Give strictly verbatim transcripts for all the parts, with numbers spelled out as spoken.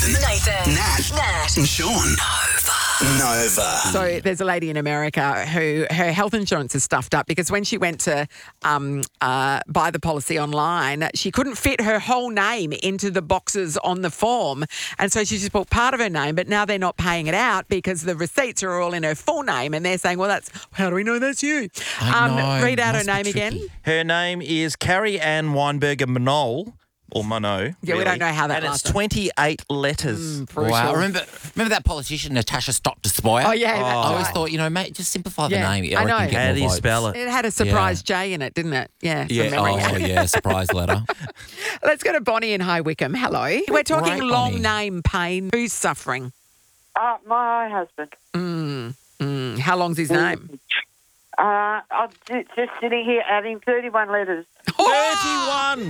Nathan, Nathan, Nat, Nat, and Sean. Nova. So there's a lady in America who her health insurance is stuffed up because when she went to um, uh, buy the policy online, she couldn't fit her whole name into the boxes on the form. And so she just put part of her name, but now they're not paying it out because the receipts are all in her full name. And they're saying, well, that's how do we know that's you? I Um, know. read out her Must be name tricky. again. Her name is Carrie Ann Weinberger Monol, or Mono. Yeah, we really. don't know how that And it's last one. twenty-eight letters. Brutal. Wow. Remember remember that politician, Natasha Stock-Despoyer? Oh, yeah. that's I always right. thought, you know, mate, just simplify the Yeah, name. I reckon know. you get How more do you votes. spell it? It had a surprise J in it, didn't it? Yeah, from Yeah. memory. Oh, yeah. Surprise letter. Let's go to Bonnie in High Wycombe. Hello. We're talking Right, long Bonnie. name pain. Who's suffering? Uh, my husband. Mm, how long's his name? Uh, I'm ju- just sitting here adding thirty-one letters. thirty-one.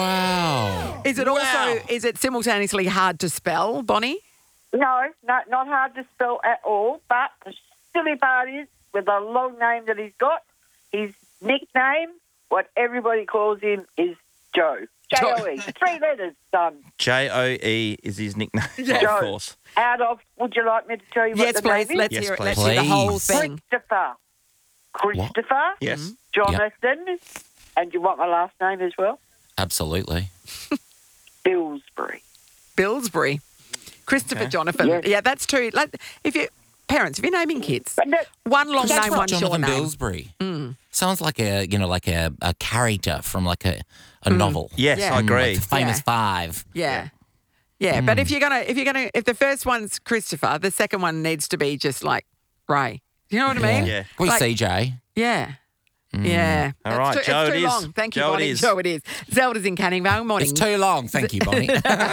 Wow. Is it also, is it simultaneously hard to spell, Bonnie? No, no, not hard to spell at all. But the silly part is, with the long name that he's got, his nickname, what everybody calls him, is Joe. J O E. Three letters, son. J O E is his nickname, Joe. of course. Out of, would you like me to tell you what Yes, the please. name is? Let's Yes, hear it. please. Let's hear the whole Please. thing. Christopher. Christopher. Yes. Jonathan. And you want my last name as well? Absolutely. Billsbury. Billsbury. Christopher Okay. Jonathan. Yes. Yeah, that's true. Like, if you parents, if you're naming kids, But no, one long That's name, right, one short Jonathan name. Billsbury. Sounds like a, you know, like a, a character from like a, a novel. Yes, Yeah. I Mm, agree. like the Famous Yeah. Five. Yeah. Yeah, but if you're gonna, if you're gonna, if the first one's Christopher, the second one needs to be just like Ray. Do you know what I mean? Yeah. We Like- C J. Yeah. Yeah. All That's right, too, Joe it's it too is. long. Thank you, Joe it Bonnie. is. Joe, it is. Zelda's in Canning Vale. Morning. It's too long. Thank you, Bonnie.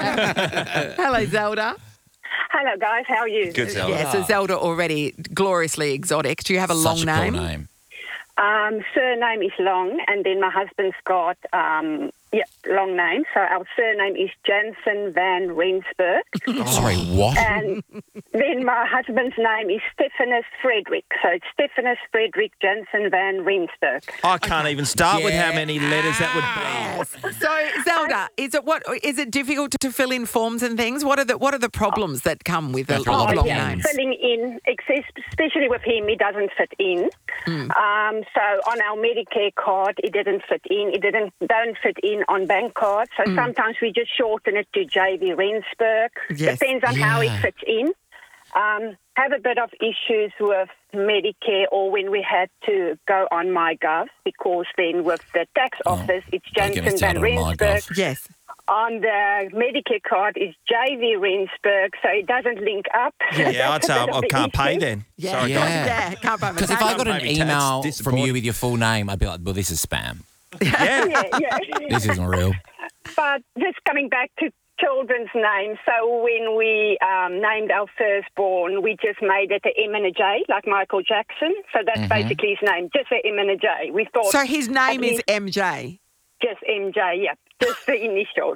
Hello, Zelda. Hello, guys. How are you? Good, Zelda. Yeah, so Zelda already gloriously exotic. Do you have a long Such name? a cool name. Um, surname is long, and then my husband's got um, yeah, long name. So our surname is Jansen van Rensburg, Sorry, what? and then my husband's name is Stephanus Frederick. So it's Stephanus Frederick Jansen van Rensburg. I can't even start with how Yeah. many letters that would be. Yes. So Zelda, is it what is it difficult to fill in forms and things? What are the what are the problems that come with a Go through a lot long, of long yeah. name? Filling in, except- especially with him, he doesn't fit in. Um, so on our Medicare card, it didn't fit in. It didn't don't fit in on bank cards. So sometimes we just shorten it to J V Rensburg. Yes. Depends on how Yeah. it fits in. Um, have a bit of issues with Medicare, or when we had to go on MyGov, because then with the tax office, it's Don't get me Jansen van started on Rensburg. MyGov. Yes. On the Medicare card is J V Rensburg, so it doesn't link up. Yeah, I'd say I, I can't pay then. Yeah. Sorry, yeah. guys. yeah. Can't buy my Because if tax. I got an Maybe tax email from disappoint. you with your full name, I'd be like, well, this is spam. Yeah. yeah, yeah. This isn't real. But just coming back to children's names, so when we um, named our firstborn, we just made it a M and a J, like Michael Jackson. So that's basically his name, just a M and a J. We thought So his name at is least M J. just M J, yeah, just the initials.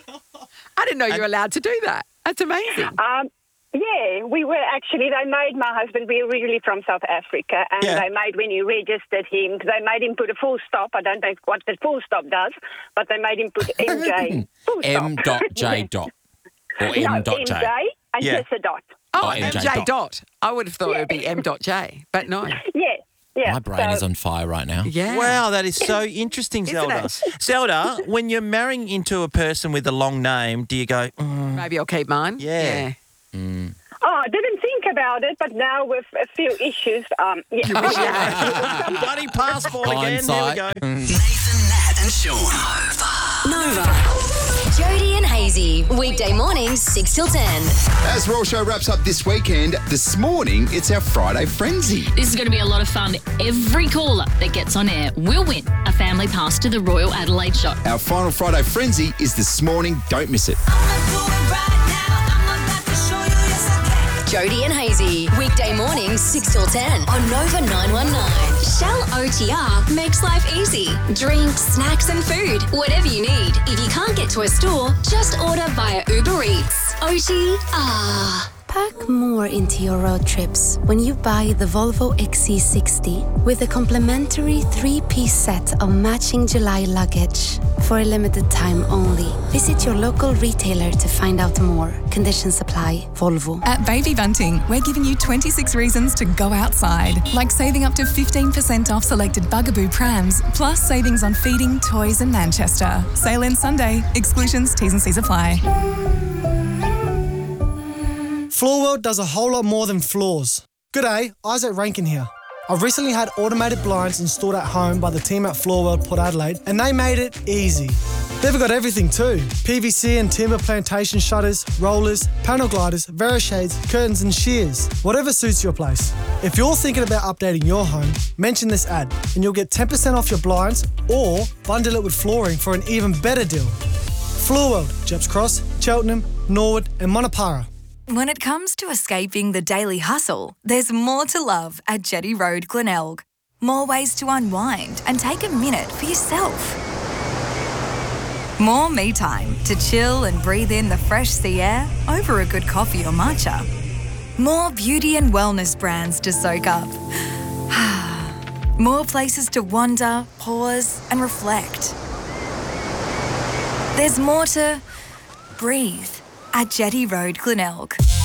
I didn't know you were allowed to do that. That's amazing. Um, yeah, we were actually, they made my husband, we're originally from South Africa, and Yeah. they made, when you registered him, they made him put a full stop. I don't know what the full stop does, but they made him put M J. Full M stop. dot J dot. Or No, M dot M J. J and Yeah. just a dot. Oh, Oh, M M J J dot. dot. I would have thought it would be M dot J, but no. Yeah, yeah. My brain so, is on fire right now. Yeah. Wow, that is so interesting, Isn't Zelda. it? Zelda, when you're marrying into a person with a long name, do you go, mm, Maybe I'll keep mine. Yeah. Oh, I didn't think about it, but now with a few issues, um, yeah. bloody passport again? Here we Hindsight. go. Nathan, Nat, and Sean. Nova. Jody and Hazy, weekday mornings, six till ten. As Raw Show wraps up this weekend, this morning it's our Friday Frenzy. This is going to be a lot of fun. Every caller that gets on air will win a family pass to the Royal Adelaide Show. Our final Friday Frenzy is this morning. Don't miss it. Jody and Hazy, weekday mornings, six till ten on Nova nine one nine. Shell O T R makes life easy. Drinks, snacks and food, whatever you need. If you can't get to a store, just order via Uber Eats. O T R. Pack more into your road trips when you buy the Volvo X C sixty with a complimentary three-piece set of matching July luggage. For a limited time only. Visit your local retailer to find out more. Conditions apply. Volvo. At Baby Bunting, we're giving you twenty-six reasons to go outside, like saving up to fifteen percent off selected Bugaboo prams, plus savings on feeding, toys and Manchester. Sale ends Sunday. Exclusions, T's and C's apply. Floor World does a whole lot more than floors. G'day, Isaac Rankin here. I've recently had automated blinds installed at home by the team at Floor World Port Adelaide, and they made it easy. They've got everything too. P V C and timber plantation shutters, rollers, panel gliders, Verishades, curtains and shears. Whatever suits your place. If you're thinking about updating your home, mention this ad and you'll get ten percent off your blinds or bundle it with flooring for an even better deal. Floor World, Jeps Cross, Cheltenham, Norwood and Monopara. When it comes to escaping the daily hustle, there's more to love at Jetty Road, Glenelg. More ways to unwind and take a minute for yourself. More me time to chill and breathe in the fresh sea air over a good coffee or matcha. More beauty and wellness brands to soak up. More places to wander, pause and reflect. There's more to breathe at Jetty Road, Glenelg.